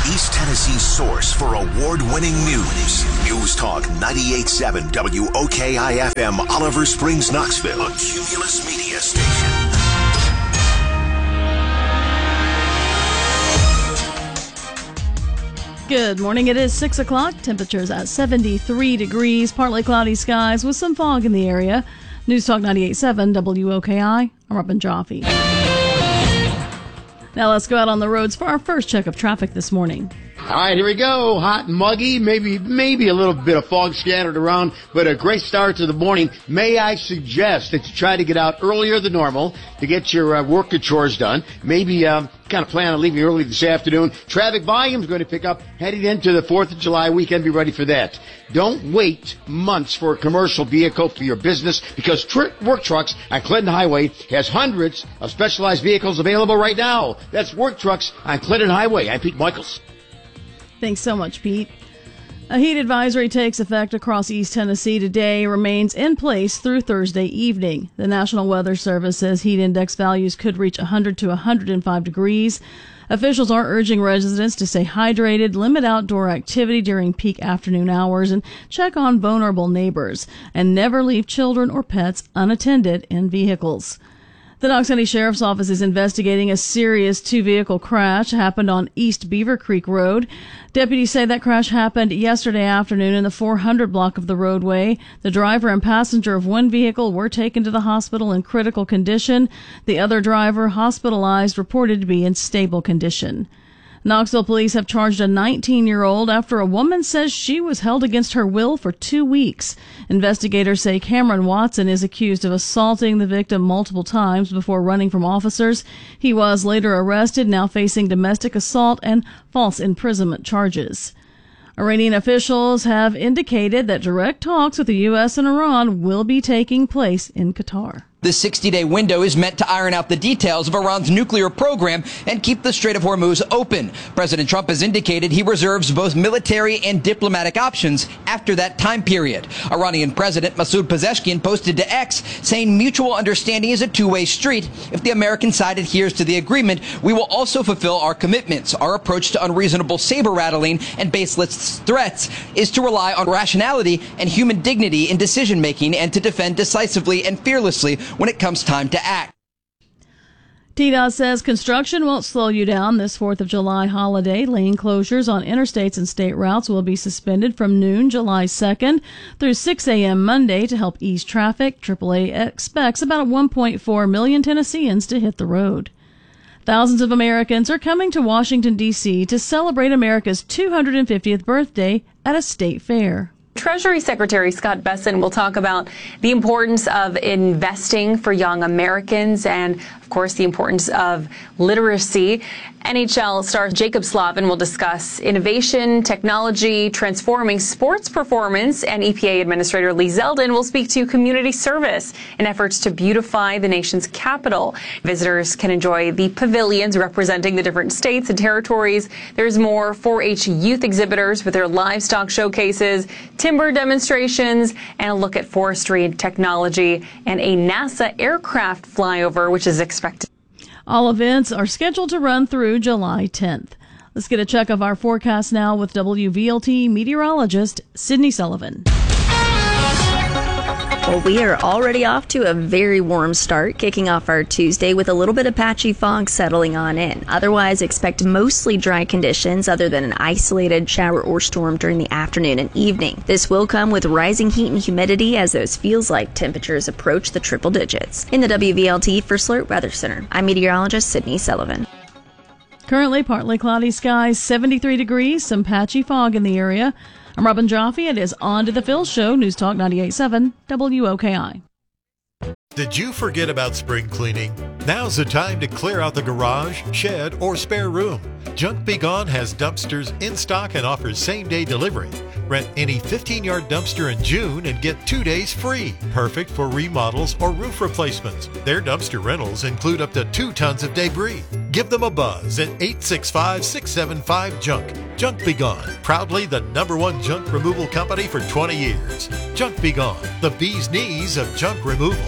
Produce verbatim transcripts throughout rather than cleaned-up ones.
East Tennessee's source for award-winning news. News Talk ninety-eight point seven W O K I F M, Oliver Springs, Knoxville. A Cumulus Media Station. Good morning. It is six o'clock. Temperatures at seventy-three degrees. Partly cloudy skies with some fog in the area. News Talk ninety-eight point seven W O K I. I'm Robin Jaffe. Now let's go out on the roads for our first check of traffic this morning. All right, here we go. Hot and muggy, maybe maybe a little bit of fog scattered around, but a great start to the morning. May I suggest that you try to get out earlier than normal to get your uh, work and chores done. Maybe um, kind of plan on leaving early this afternoon. Traffic volume is going to pick up heading into the fourth of July weekend. Be ready for that. Don't wait months for a commercial vehicle for your business, because Tr- Work Trucks on Clinton Highway has hundreds of specialized vehicles available right now. That's Work Trucks on Clinton Highway. I'm Pete Michaels. Thanks so much, Pete. A heat advisory takes effect across East Tennessee today, remains in place through Thursday evening. The National Weather Service says heat index values could reach one hundred to one hundred five degrees. Officials are urging residents to stay hydrated, limit outdoor activity during peak afternoon hours, and check on vulnerable neighbors, and never leave children or pets unattended in vehicles. The Knox County Sheriff's Office is investigating a serious two-vehicle crash happened on East Beaver Creek Road. Deputies say that crash happened yesterday afternoon in the four hundred block of the roadway. The driver and passenger of one vehicle were taken to the hospital in critical condition. The other driver, hospitalized, reported to be in stable condition. Knoxville police have charged a nineteen-year-old after a woman says she was held against her will for two weeks. Investigators say Cameron Watson is accused of assaulting the victim multiple times before running from officers. He was later arrested, now facing domestic assault and false imprisonment charges. Iranian officials have indicated that direct talks with the U S and Iran will be taking place in Qatar. The sixty-day window is meant to iron out the details of Iran's nuclear program and keep the Strait of Hormuz open. President Trump has indicated he reserves both military and diplomatic options after that time period. Iranian President Masoud Pezeshkian posted to X saying mutual understanding is a two-way street. If the American side adheres to the agreement, we will also fulfill our commitments. Our approach to unreasonable saber-rattling and baseless threats is to rely on rationality and human dignity in decision-making and to defend decisively and fearlessly when it comes time to act. T D O T says construction won't slow you down this fourth of July holiday. Lane closures on interstates and state routes will be suspended from noon July second through six a.m. Monday to help ease traffic. triple A expects about one point four million Tennesseans to hit the road. Thousands of Americans are coming to Washington, D C to celebrate America's two hundred fiftieth birthday at a state fair. Treasury Secretary Scott Bessent will talk about the importance of investing for young Americans and, of course, the importance of literacy. N H L star Jacob Slavin will discuss innovation, technology, transforming sports performance, and E P A Administrator Lee Zeldin will speak to community service in efforts to beautify the nation's capital. Visitors can enjoy the pavilions representing the different states and territories. There's more four H youth exhibitors with their livestock showcases, timber demonstrations, and a look at forestry and technology, and a NASA aircraft flyover, which is expected. All events are scheduled to run through July tenth. Let's get a check of our forecast now with W V L T meteorologist Sydney Sullivan. Well, we are already off to a very warm start, kicking off our Tuesday with a little bit of patchy fog settling on in. Otherwise, expect mostly dry conditions other than an isolated shower or storm during the afternoon and evening. This will come with rising heat and humidity as those feels-like temperatures approach the triple digits. In the W V L T First Alert Weather Center, I'm meteorologist Sydney Sullivan. Currently, partly cloudy skies, seventy-three degrees, some patchy fog in the area. I'm Robin Jaffe. It is On to the Phil Show, News Talk ninety-eight point seven W O K I. Did you forget about spring cleaning? Now's the time to clear out the garage, shed, or spare room. Junk Be Gone has dumpsters in stock and offers same-day delivery. Rent any fifteen-yard dumpster in June and get two days free. Perfect for remodels or roof replacements. Their dumpster rentals include up to two tons of debris. Give them a buzz at eight six five, six seven five, JUNK. Junk Be Gone, proudly the number one junk removal company for twenty years. Junk Be Gone, the bee's knees of junk removal.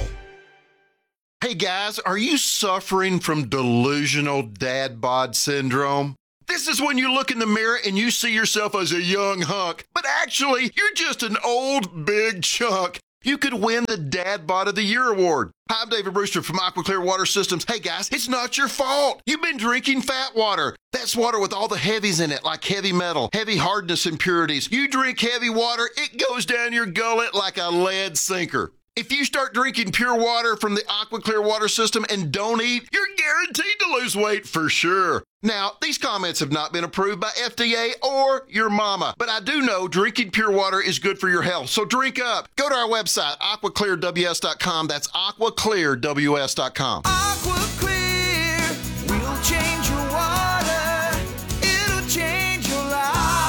Hey guys, are you suffering from delusional dad bod syndrome? This is when you look in the mirror and you see yourself as a young hunk, but actually, you're just an old big chunk. You could win the Dad Bod of the Year award. Hi, I'm David Brewster from Aqua Clear Water Systems. Hey guys, it's not your fault. You've been drinking fat water. That's water with all the heavies in it, like heavy metal, heavy hardness impurities. You drink heavy water, it goes down your gullet like a lead sinker. If you start drinking pure water from the Aqua Clear Water System and don't eat, you're guaranteed to lose weight for sure. Now, these comments have not been approved by F D A or your mama, but I do know drinking pure water is good for your health, so drink up. Go to our website, aqua clear w s dot com. That's aqua clear w s dot com. Aqua Clear will change your water. It'll change your life.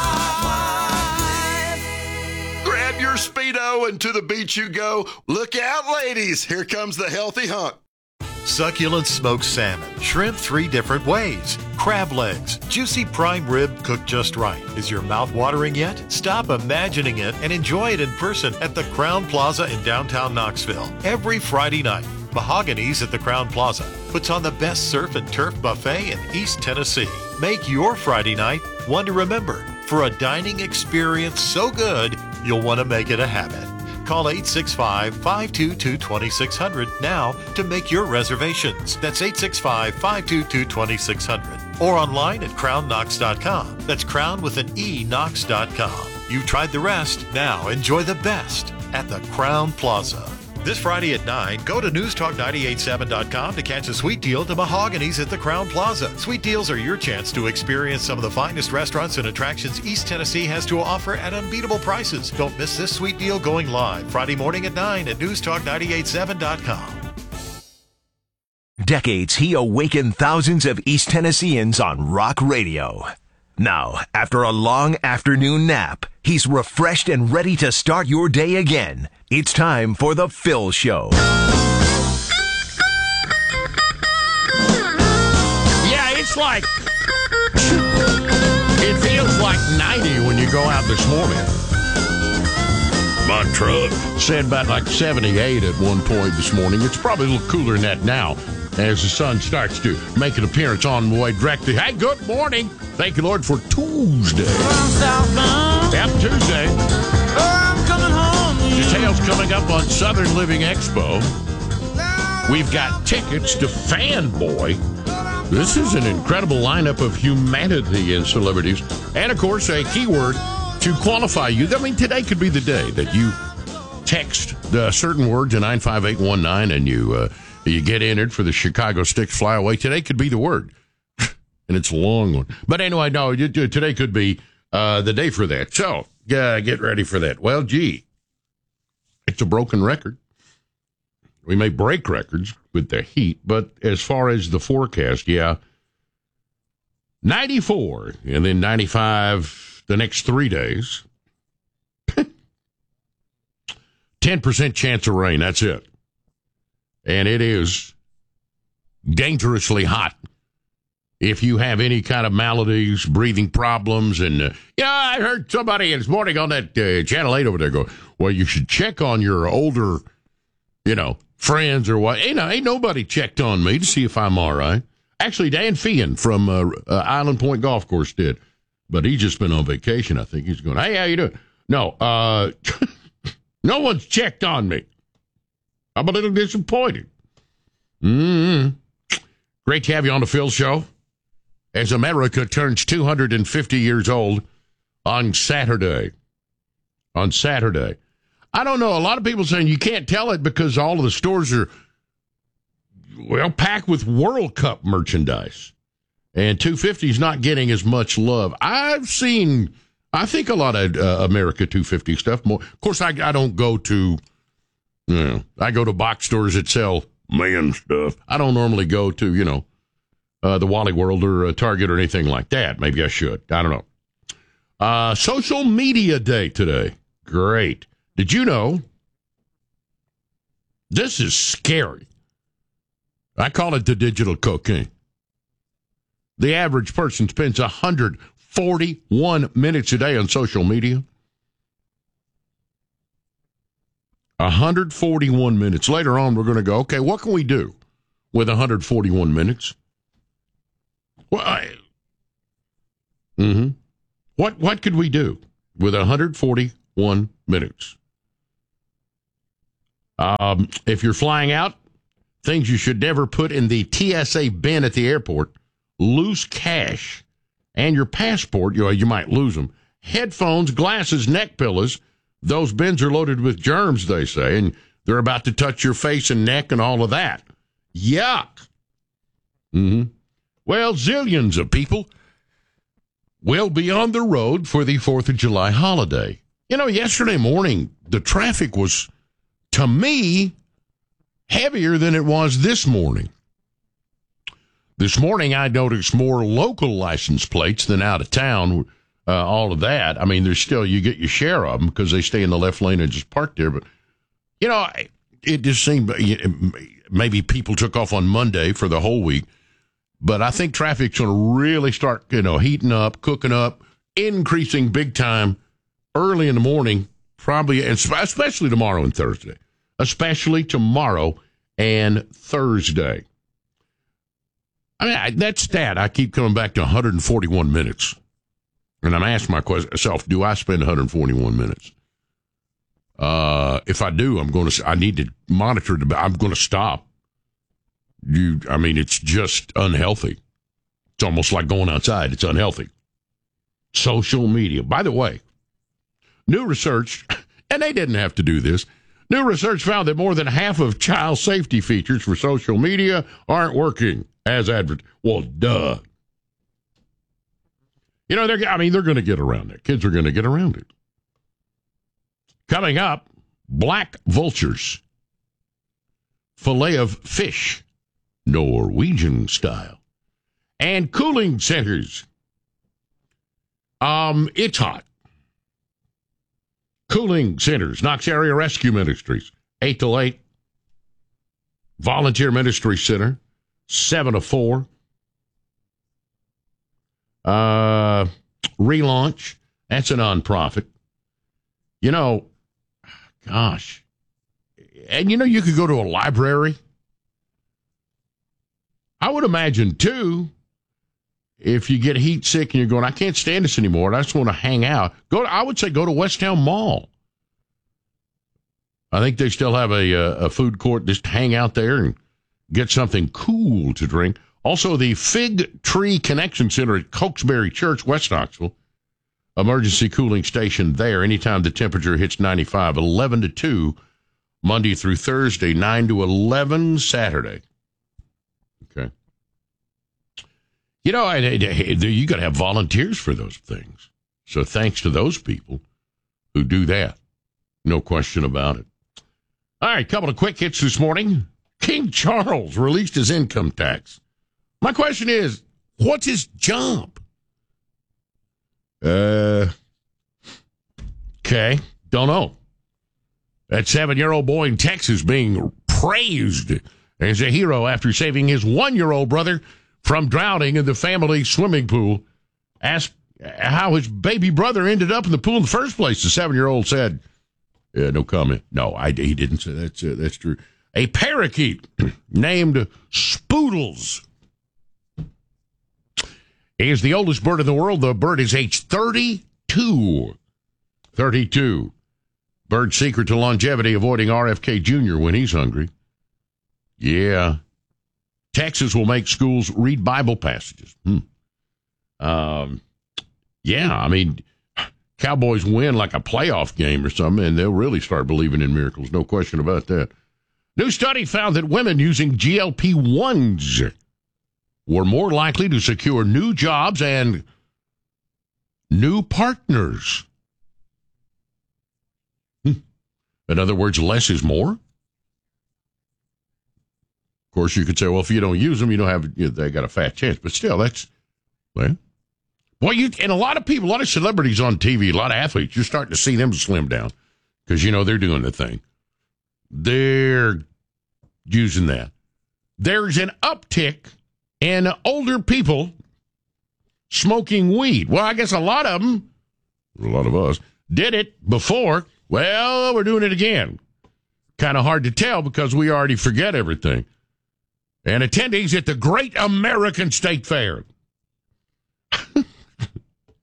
Grab your Speedo and to the beach you go. Look out, ladies. Here comes the healthy hunk. Succulent smoked salmon, shrimp three different ways, crab legs, juicy prime rib cooked just right. Is your mouth watering yet? Stop imagining it and enjoy it in person at the Crown Plaza in downtown Knoxville. Every Friday night, Mahogany's at the Crown Plaza puts on the best surf and turf buffet in East Tennessee. Make your Friday night one to remember for a dining experience so good, you'll want to make it a habit. Call eight six five, five two two, two six zero zero now to make your reservations. That's eight six five, five two two, two six zero zero. Or online at crown knox dot com. That's crown with an E, knox dot com. You've tried the rest. Now enjoy the best at the Crown Plaza. This Friday at nine, go to news talk nine eight seven dot com to catch a sweet deal to Mahogany's at the Crown Plaza. Sweet deals are your chance to experience some of the finest restaurants and attractions East Tennessee has to offer at unbeatable prices. Don't miss this sweet deal going live Friday morning at nine at news talk nine eight seven dot com. Decades he awakened thousands of East Tennesseans on rock radio. Now, after a long afternoon nap, he's refreshed and ready to start your day again. It's time for The Phil Show. Yeah, it's like, it feels like ninety when you go out this morning. My truck said about like seventy-eight at one point this morning. It's probably a little cooler than that now as the sun starts to make an appearance on the way directly. Hey, good morning. Thank you, Lord, for Tuesday. Yep, Tuesday. Details coming up on Southern Living Expo. We've got tickets to Fanboy. This is an incredible lineup of humanity and celebrities. And, of course, a keyword to qualify you. I mean, today could be the day that you text the certain word to nine five eight one nine and you uh, you get entered for the Chicago Sticks Flyaway. Today could be the word. And it's a long one. But anyway, no, today could be uh, the day for that. So, uh, get ready for that. Well, gee, it's a broken record. We may break records with the heat, but as far as the forecast, yeah, ninety-four and then ninety-five the next three days. ten percent chance of rain, that's it. And it is dangerously hot. If you have any kind of maladies, breathing problems, and, uh, yeah, I heard somebody this morning on that uh, Channel eight over there go, well, you should check on your older, you know, friends or what. You know, ain't nobody checked on me to see if I'm all right. Actually, Dan Feehan from uh, uh, Island Point Golf Course did, but he's just been on vacation. I think he's going, hey, how you doing? No, uh, no one's checked on me. I'm a little disappointed. Mm-hmm. Great to have you on the Phil Show. As America turns two hundred fifty years old on Saturday. On Saturday. I don't know. A lot of people saying you can't tell it because all of the stores are, well, packed with World Cup merchandise. And two fifty is not getting as much love. I've seen, I think, a lot of uh, America two fifty stuff. More. Of course, I, I don't go to, you know, I go to box stores that sell man stuff. I don't normally go to, you know, Uh, the Wally World or uh, Target or anything like that. Maybe I should. I don't know. Uh, social media day today. Great. Did you know? This is scary. I call it the digital cocaine. The average person spends one hundred forty-one minutes a day on social media. one hundred forty-one minutes. Later on, we're going to go, okay, what can we do with one hundred forty-one minutes? Well, I, Mm-hmm. What what could we do with one hundred forty-one minutes? Um, if you're flying out, things you should never put in the T S A bin at the airport: loose cash and your passport. You know, you might lose them. Headphones, glasses, neck pillows. Those bins are loaded with germs, they say, and they're about to touch your face and neck and all of that. Yuck. Mm-hmm. Well, zillions of people will be on the road for the fourth of July holiday. You know, yesterday morning, the traffic was, to me, heavier than it was this morning. This morning, I noticed more local license plates than out of town, uh, all of that. I mean, there's still, you get your share of them because they stay in the left lane and just park there. But, you know, it just seemed maybe people took off on Monday for the whole week. But I think traffic's going to really start, you know, heating up, cooking up, increasing big time early in the morning, probably, and especially tomorrow and Thursday. Especially tomorrow and Thursday. I mean, I, that stat, I keep coming back to one hundred forty-one minutes. And I'm asking myself, do I spend one hundred forty-one minutes? Uh, if I do, I'm going to, I need to monitor it. I'm going to stop. You, I mean, it's just unhealthy. It's almost like going outside. It's unhealthy. Social media. By the way, new research, and they didn't have to do this, new research found that more than half of child safety features for social media aren't working as advertised. Well, duh. You know, they're, I mean, they're going to get around it. Kids are going to get around it. Coming up, black vultures, filet of fish, Norwegian style, and cooling centers. Um, it's hot. Cooling centers, Knox Area Rescue Ministries, eight to eight. Volunteer Ministry Center, seven to four. Uh, Relaunch, that's a nonprofit. You know, gosh. And you know, you could go to a library. I would imagine, too, if you get heat sick and you're going, I can't stand this anymore, and I just want to hang out, go to, I would say go to Westtown Mall. I think they still have a, a food court. Just hang out there and get something cool to drink. Also, the Fig Tree Connection Center at Cokesbury Church, West Knoxville. Emergency cooling station there anytime the temperature hits ninety-five, eleven to two, Monday through Thursday, nine to eleven, Saturday. Okay. You know, you got to have volunteers for those things. So thanks to those people who do that. No question about it. All right, couple of quick hits this morning. King Charles released his income tax. My question is, what's his job? Uh, okay, don't know. That seven-year-old boy in Texas being praised as a hero after saving his one-year-old brother from drowning in the family swimming pool. Asked how his baby brother ended up in the pool in the first place. The seven-year-old said, yeah, no comment. No, I, he didn't say that's, uh, that's true. A parakeet named Spoodles is the oldest bird in the world. The bird is age thirty-two. thirty-two. Bird's secret to longevity, avoiding R F K Junior when he's hungry. Yeah. Texas will make schools read Bible passages. Hmm. Um, yeah, I mean, Cowboys win like a playoff game or something, and they'll really start believing in miracles. No question about that. New study found that women using G L P ones were more likely to secure new jobs and new partners. Hmm. In other words, less is more. Of course, you could say, well, if you don't use them, you don't have, you know, they got a fat chance. But still, that's, well, boy, you, and a lot of people, a lot of celebrities on T V, a lot of athletes, you're starting to see them slim down because, you know, they're doing the thing. They're using that. There's an uptick in older people smoking weed. Well, I guess a lot of them, a lot of us, did it before. Well, we're doing it again. Kind of hard to tell because we already forget everything. And attendees at the Great American State Fair.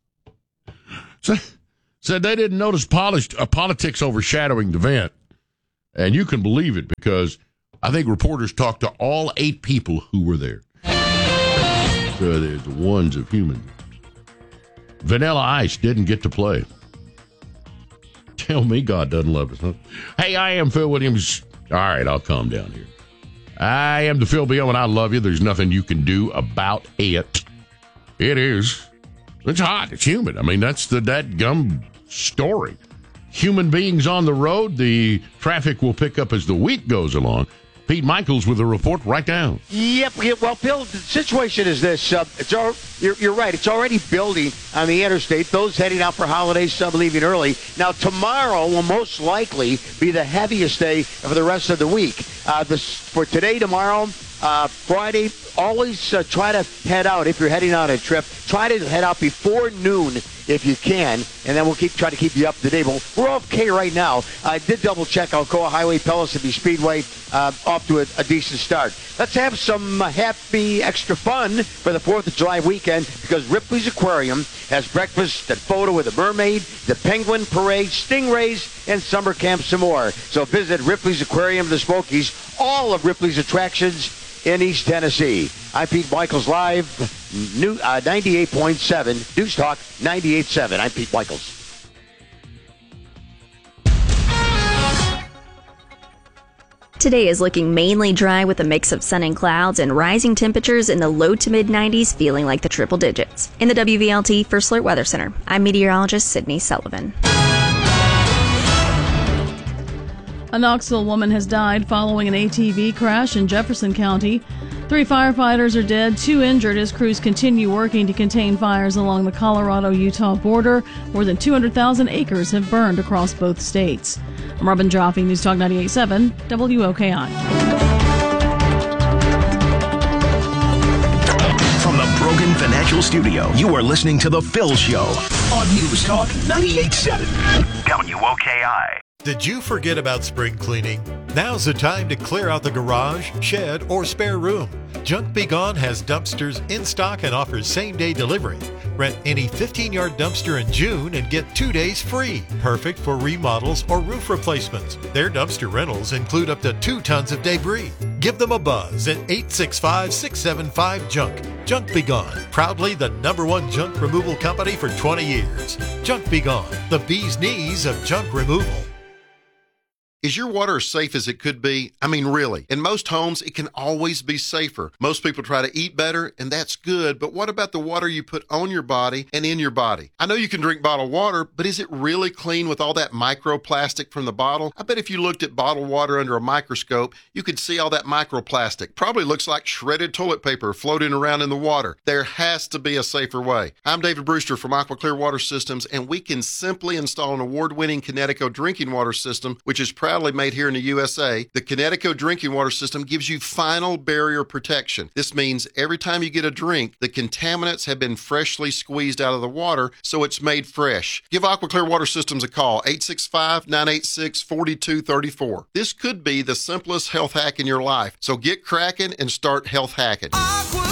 So, said they didn't notice polished, uh, politics overshadowing the event. And you can believe it because I think reporters talked to all eight people who were there. So there's the ones of humans. Vanilla Ice didn't get to play. Tell me God doesn't love us, huh? Hey, I am Phil Williams. All right, I'll calm down here. I am the Phil Bill, and I love you. There's nothing you can do about it. It is. It's hot. It's humid. I mean, that's the that gum story. Human beings on the road. The traffic will pick up as the week goes along. Pete Michaels with a report right now. Yep. Yeah, well, Bill, the situation is this. Uh, it's all, you're, you're right. It's already building on the interstate. Those heading out for holidays, some leaving early. Now, tomorrow will most likely be the heaviest day for the rest of the week. Uh, this, for today, tomorrow, uh, Friday, always uh, try to head out. If you're heading on a trip, try to head out before noon if you can, and then we'll keep try to keep you up to date. But we're okay right now. I did double check Alcoa Highway, Pellissippi Speedway, uh, off to a, a decent start. Let's have some uh, happy extra fun for the fourth of July weekend because Ripley's Aquarium has breakfast and photo with the mermaid, the penguin parade, stingrays, and summer camp some more. So visit Ripley's Aquarium, the Smokies, all of Ripley's attractions in East Tennessee. I'm Pete Michaels live, new uh, ninety-eight point seven, News Talk ninety-eight point seven. I'm Pete Michaels. Today is looking mainly dry with a mix of sun and clouds and rising temperatures in the low to mid nineties, feeling like the triple digits. In the W V L T First Alert Weather Center, I'm meteorologist Sydney Sullivan. A Knoxville woman has died following an A T V crash in Jefferson County. Three firefighters are dead, two injured as crews continue working to contain fires along the Colorado-Utah border. More than two hundred thousand acres have burned across both states. I'm Robin Jaffe, News Talk ninety-eight point seven, W O K I. From the Brogan Financial Studio, you are listening to The Phil Show on News Talk ninety-eight point seven, W O K I. Did you forget about spring cleaning? Now's the time to clear out the garage, shed, or spare room. Junk Be Gone has dumpsters in stock and offers same-day delivery. Rent any fifteen-yard dumpster in June and get two days free. Perfect for remodels or roof replacements. Their dumpster rentals include up to two tons of debris. Give them a buzz at eight six five, six seven five, JUNK. Junk Be Gone, proudly the number one junk removal company for twenty years. Junk Be Gone, the bee's knees of junk removal. Is your water as safe as it could be? I mean, really. In most homes, it can always be safer. Most people try to eat better, and that's good, but what about the water you put on your body and in your body? I know you can drink bottled water, but is it really clean with all that microplastic from the bottle? I bet if you looked at bottled water under a microscope, you could see all that microplastic. Probably looks like shredded toilet paper floating around in the water. There has to be a safer way. I'm David Brewster from Aqua Clear Water Systems, and we can simply install an award-winning Connecticut drinking water system, which is proud made here in the U S A. The Connecticut drinking water system gives you final barrier protection. This means every time you get a drink, the contaminants have been freshly squeezed out of the water, so it's made fresh. Give Aqua Clear Water Systems a call, eight six five, nine eight six, four two three four. This could be the simplest health hack in your life, so get cracking and start health hacking. Aqua